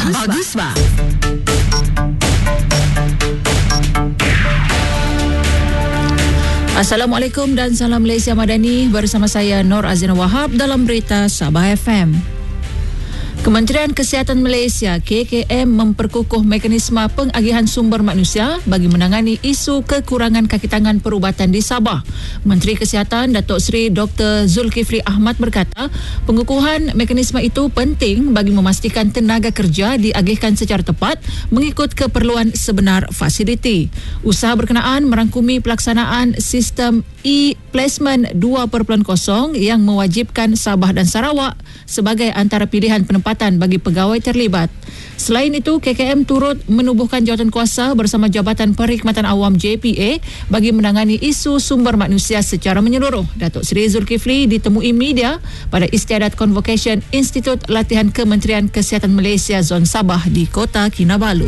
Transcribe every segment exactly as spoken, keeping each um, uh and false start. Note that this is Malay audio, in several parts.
Bagus ba? Assalamualaikum dan salam Malaysia Madani, bersama saya Nur Azina Wahab dalam berita Sabah F M. Kementerian Kesihatan Malaysia K K M memperkukuh mekanisme pengagihan sumber manusia bagi menangani isu kekurangan kaki tangan perubatan di Sabah. Menteri Kesihatan Datuk Seri Doktor Zulkifli Ahmad berkata, pengukuhan mekanisme itu penting bagi memastikan tenaga kerja diagihkan secara tepat mengikut keperluan sebenar fasiliti. Usaha berkenaan merangkumi pelaksanaan sistem e-placement dua titik kosong yang mewajibkan Sabah dan Sarawak sebagai antara pilihan penempatan bagi pegawai terlibat. Selain itu, K K M turut menubuhkan jawatankuasa bersama Jabatan Perkhidmatan Awam J P A bagi menangani isu sumber manusia secara menyeluruh. Datuk Seri Zulkifli ditemui media pada istiadat Convocation Institut Latihan Kementerian Kesihatan Malaysia Zon Sabah di Kota Kinabalu.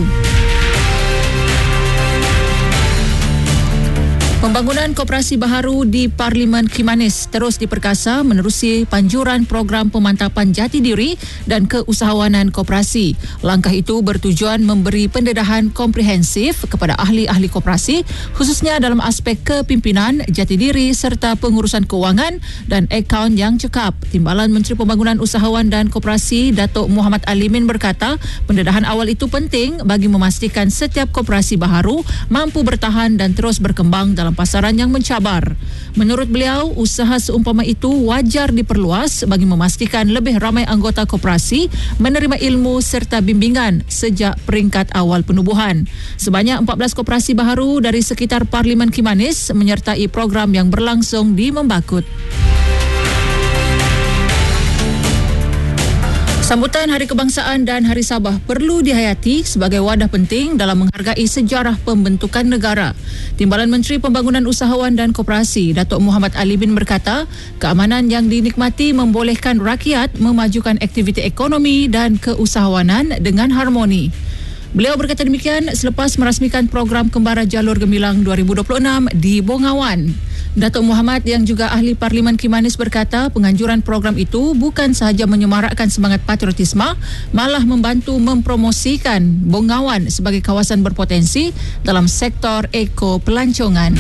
Pembangunan koperasi baharu di Parlimen Kimanis terus diperkasa menerusi panjuran program pemantapan jati diri dan keusahawanan koperasi. Langkah itu bertujuan memberi pendedahan komprehensif kepada ahli-ahli koperasi, khususnya dalam aspek kepimpinan, jati diri serta pengurusan kewangan dan akaun yang cekap. Timbalan Menteri Pembangunan Usahawan dan Koperasi Datuk Muhammad Alimin berkata, pendedahan awal itu penting bagi memastikan setiap koperasi baharu mampu bertahan dan terus berkembang dalam pasaran yang mencabar. Menurut beliau, usaha seumpama itu wajar diperluas bagi memastikan lebih ramai anggota koperasi menerima ilmu serta bimbingan sejak peringkat awal penubuhan. Sebanyak empat belas koperasi baharu dari sekitar Parlimen Kimanis menyertai program yang berlangsung di Membakut. Sambutan Hari Kebangsaan dan Hari Sabah perlu dihayati sebagai wadah penting dalam menghargai sejarah pembentukan negara. Timbalan Menteri Pembangunan Usahawan dan Koperasi Datuk Muhammad Ali bin berkata, keamanan yang dinikmati membolehkan rakyat memajukan aktiviti ekonomi dan keusahawanan dengan harmoni. Beliau berkata demikian selepas merasmikan program Kembara Jalur Gemilang dua ribu dua puluh enam di Bongawan. Datuk Muhammad yang juga ahli Parlimen Kimanis berkata penganjuran program itu bukan sahaja menyemarakkan semangat patriotisme, malah membantu mempromosikan Bongawan sebagai kawasan berpotensi dalam sektor eko pelancongan.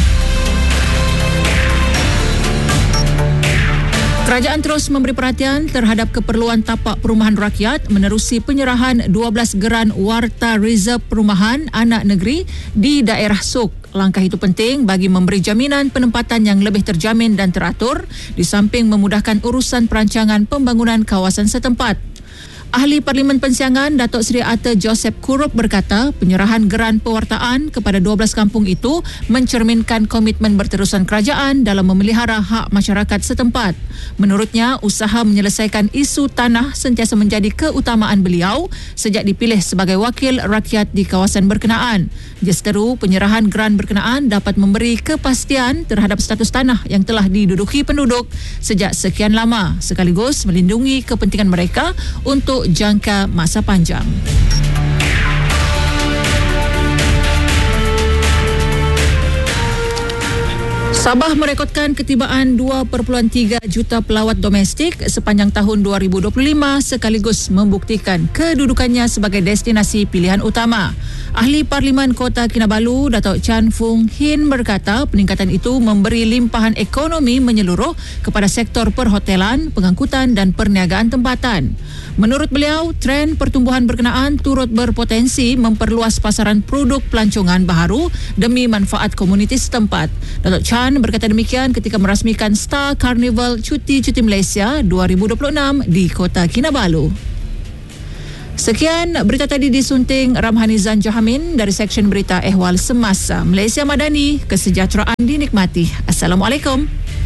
Kerajaan terus memberi perhatian terhadap keperluan tapak perumahan rakyat menerusi penyerahan dua belas geran Warta Reserve Perumahan Anak Negeri di daerah Suk. Langkah itu penting bagi memberi jaminan penempatan yang lebih terjamin dan teratur di samping memudahkan urusan perancangan pembangunan kawasan setempat. Ahli Parlimen Pensiangan Datuk Seri Arthur Joseph Kurup berkata penyerahan geran pewartaan kepada dua belas kampung itu mencerminkan komitmen berterusan kerajaan dalam memelihara hak masyarakat setempat. Menurutnya, usaha menyelesaikan isu tanah sentiasa menjadi keutamaan beliau sejak dipilih sebagai wakil rakyat di kawasan berkenaan. Dia seteru penyerahan geran berkenaan dapat memberi kepastian terhadap status tanah yang telah diduduki penduduk sejak sekian lama sekaligus melindungi kepentingan mereka untuk jangka masa panjang. Sabah merekodkan ketibaan dua perpuluhan tiga juta pelawat domestik sepanjang tahun dua ribu dua puluh lima sekaligus membuktikan kedudukannya sebagai destinasi pilihan utama. Ahli Parlimen Kota Kinabalu, Datuk Chan Fung Hin berkata peningkatan itu memberi limpahan ekonomi menyeluruh kepada sektor perhotelan, pengangkutan dan perniagaan tempatan. Menurut beliau, tren pertumbuhan berkenaan turut berpotensi memperluas pasaran produk pelancongan baharu demi manfaat komuniti setempat. Datuk Chan berkata demikian ketika merasmikan Star Carnival Cuti-Cuti Malaysia dua ribu dua puluh enam di Kota Kinabalu. Sekian berita tadi disunting Ramhanizan Jahamin dari Seksyen Berita Ehwal Semasa. Malaysia Madani, kesejahteraan dinikmati. Assalamualaikum.